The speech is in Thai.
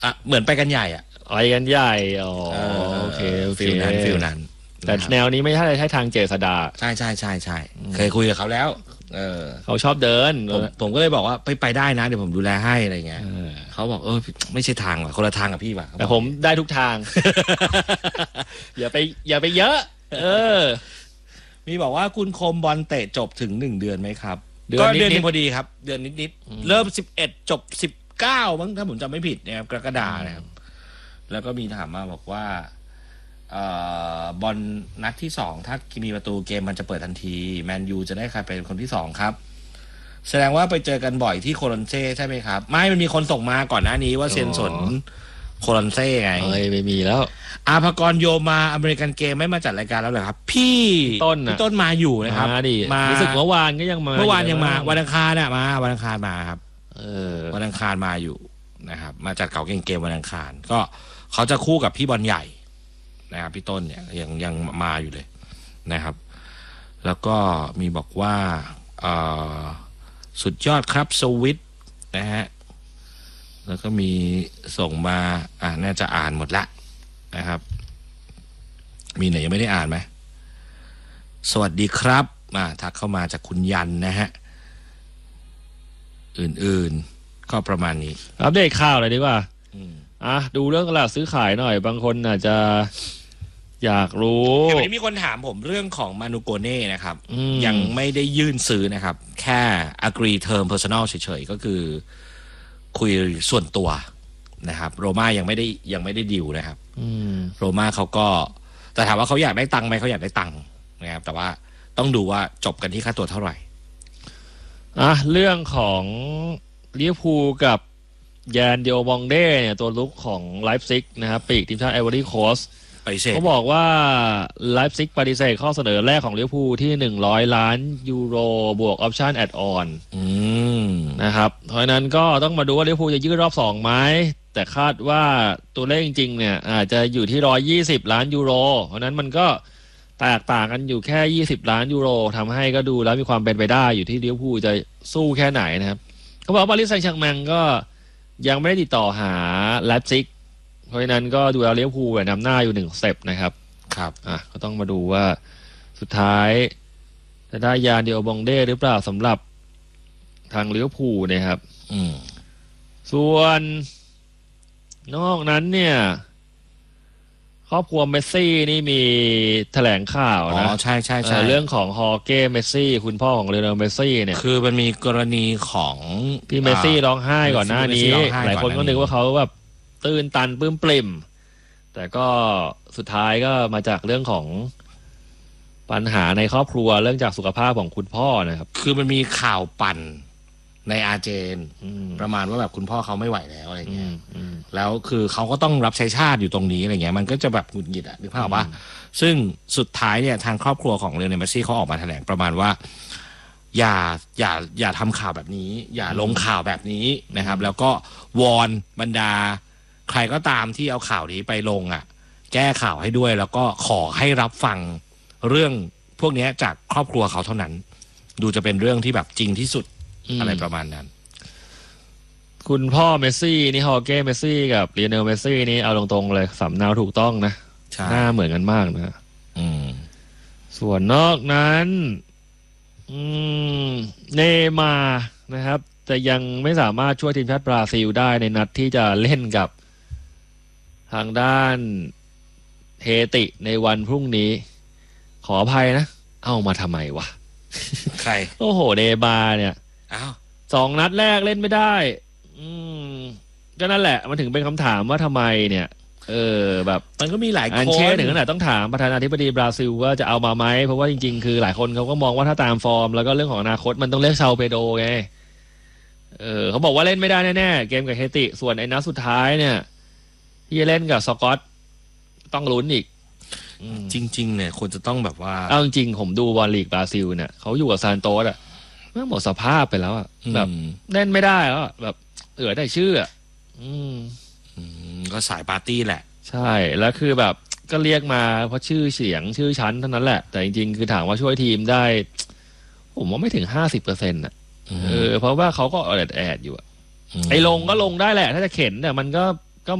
เหมือนไปกันใหญ่ไปกันใหญ่โอเคฟิลนั้นแต่แนวนี้ไม่ใช่ทางเจษดาใช่เคยคุยกับเขาแล้วเขาชอบเดินผมก็เลยบอกว่าไปได้นะเดี๋ยวผมดูแลให้อะไรเงี้ยเขาบอกไม่ใช่ทางว่ะคนละทางกับพี่ว่ะแต่ผมได้ทุกทาง อย่าไปเยอะมีบอกว่าคุณคมบอลเตะจบถึง1 เดือนไหมครับก็เดือนนี้พอดีครับเดือนนิดเริ่ม11จบ19มั้งถ้าผมจำไม่ผิดนะครับกรกฎาคมนะครับแล้วก็มีถามมาบอกว่าบอลนัดที่2ถ้ามีประตูเกมมันจะเปิดทันทีแมนยูจะได้ใครเป็นคนที่2ครับแสดงว่าไปเจอกันบ่อยที่โคลอนเซ่ใช่ไหมครับมันมีคนส่งมาก่อนหน้านี้ว่าเซียนสนโคลอนเซ่ไงไม่มีแล้วอาภากรโยมาอเมริกันเกมไม่มาจัดรายการแล้วเหรอครับพี่ต้นมาอยู่นะครับมารู้สึกเมื่อวานก็ยังมาเมื่อวานยังมาวันอังคารมาวันอังคารมาครับวันอังคารมาอยู่นะครับมาจัดเก่าเกมวันอังคารก็เขาจะคู่กับพี่บอลใหญ่นะครับพี่ต้นเนี่ยยังมาอยู่เลยนะครับแล้วก็มีบอกว่าสุดยอดครับสวิตนะฮะแล้วก็มีส่งมาน่าจะอ่านหมดละนะครับมีไหนยังไม่ได้อ่านไหมสวัสดีครับทักเข้ามาจากคุณยันนะฮะอื่นๆก็ประมาณนี้อัปเดตข่าวเลยดีกว่าดูเรื่องตลาดซื้อขายหน่อยบางคนอาจจะอยากรู้วันนี้มีคนถามผมเรื่องของมานูโกเน่นะครับยังไม่ได้ยื่นซื้อนะครับแค่ agree term personal เฉยๆก็คือคุยส่วนตัวนะครับโรม่ายังไม่ได้ดีลนะครับโรม่าเขาก็แต่ถามว่าเขาอยากได้ตังค์ไหมเขาอยากได้ตังค์นะครับแต่ว่าต้องดูว่าจบกันที่ค่าตัวเท่าไหร่เรื่องของลิเวอร์พูลกับแยนเดียวบองเด้เนี่ยตัวลุกของไลฟ์ซิกนะครับปีกทีมชาติไอวอรี่โคสต์เขาบอกว่าไลฟ์ซิกปฏิเสธข้อเสนอแรกของลิเวอร์พูลที่100 ล้านยูโรบวกออปชั่นแอดออนนะครับเพราะนั้นก็ต้องมาดูว่าลิเวอร์พูลจะยืดรอบ2ไหมแต่คาดว่าตัวเลขจริงๆเนี่ยอาจจะอยู่ที่120 ล้านยูโรเพราะนั้นมันก็แตกต่างกันอยู่แค่20 ล้านยูโรทำให้ก็ดูแล้วมีความเป็นไปได้อยู่ที่ลิเวอร์พูลจะสู้แค่ไหนนะครับเขาบอกว่าปารีสแซงต์แชร์แมงก็ยังไม่ได้ติดต่อหาไลฟ์ซิกเพราะฉะนั้นก็ดูแล้วลิเวอร์พูลนำหน้าอยู่1 สเต็ปนะครับก็ต้องมาดูว่าสุดท้ายจะได้ยานเดียวบองเด้หรือเปล่าสำหรับทางลิเวอร์พูลนะครับส่วนนอกนั้นเนี่ยครอบครัวเมสซี่นี่มีแถลงข่าวนะใช่เรื่องของฮอร์เก้เมสซี่คุณพ่อของเลโอเนลเมสซี่เนี่ยคือมันมีกรณีของที่เมสซี่ร้องไห้ก่อนหน้านี้หลายคนก็นึกว่าเขาแบบตื่นตันปลื้มปริ่มแต่ก็สุดท้ายก็มาจากเรื่องของปัญหาในครอบครัวเรื่องจากสุขภาพของคุณพ่อนะครับคือมันมีข่าวปั่นในอาร์เจนประมาณว่าแบบคุณพ่อเขาไม่ไหวแล้วอะไรเงี้ยแล้วคือเขาก็ต้องรับใช้ชาติอยู่ตรงนี้อะไรเงี้ยมันก็จะแบบหงุดหงิดนึกภาพว่าซึ่งสุดท้ายเนี่ยทางครอบครัวของเลโอเนล เมสซี่เขาออกมาแถลงประมาณว่าอย่าทำข่าวแบบนี้อย่าลงข่าวแบบนี้นะครับแล้วก็วอนบรรดาใครก็ตามที่เอาข่าวนี้ไปลงแก้ข่าวให้ด้วยแล้วก็ขอให้รับฟังเรื่องพวกนี้จากครอบครัวเขาเท่านั้นดูจะเป็นเรื่องที่แบบจริงที่สุดอะไรประมาณนั้นคุณพ่อเมสซี่นี่ฮอร์เก้เมสซี่กับลีโอเนลเมสซี่นี่เอาตรงๆเลยสำเนาถูกต้องนะหน้าเหมือนกันมากนะส่วนนอกนั้นเนย์มาร์นะครับจะยังไม่สามารถช่วยทีมชาติบราซิลได้ในนัดที่จะเล่นกับทางด้านเฮติในวันพรุ่งนี้ขออภัยนะเอามาทำไมวะใครโอ้โหเนย์มาร์เนี่ย2 นัดแรกเล่นไม่ได้ก็นั่นแหละมันถึงเป็นคำถามว่าทำไมเนี่ยแบบมันก็มีหลายคนอันเช่นถึงขนาดต้องถามประธานาธิบดีบราซิลว่าจะเอามาไหมเพราะว่าจริงๆคือหลายคนเขาก็มองว่าถ้าตามฟอร์มแล้วก็เรื่องของอนาคตมันต้องเรียกชาวเปโดไงเขาบอกว่าเล่นไม่ได้แน่ๆเกมกับเฮติส่วนไอ้นัดสุดท้ายเนี่ยที่จะเล่นกับสกอตต้องลุ้นอีกจริงๆเนี่ยควรจะต้องแบบว่าเอาจริงๆผมดูบอลลีกบราซิลเนี่ยเขาอยู่กับซานโตสมันหมดสภาพไปแล้วแบบเล่นไม่ได้แล้วแบบได้ชื่อก็สายปาร์ตี้แหละใช่แล้วคือแบบก็เรียกมาเพราะชื่อเสียงชื่อชั้นเท่านั้นแหละแต่จริงๆคือถามว่าช่วยทีมได้ผมว่าไม่ถึง50%เพราะว่าเขาก็แอดอยู่ไอ้ลงก็ลงได้แหละถ้าจะเข็นแต่มันก็